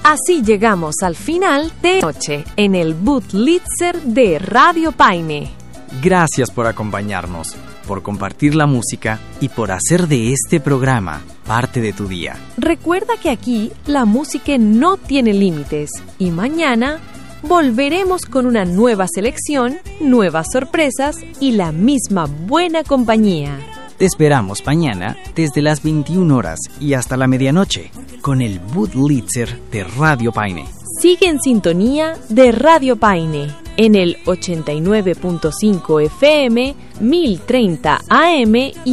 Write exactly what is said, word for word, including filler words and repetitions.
Así llegamos al final de noche en el Bootlizer de Radio Paine. Gracias por acompañarnos, por compartir la música y por hacer de este programa parte de tu día. Recuerda que aquí la música no tiene límites y mañana volveremos con una nueva selección, nuevas sorpresas y la misma buena compañía. Te esperamos mañana desde las veintiuna horas y hasta la medianoche con el Bootlizer de Radio Paine. Sigue en sintonía de Radio Paine en el ochenta y nueve punto cinco F M, mil treinta A M y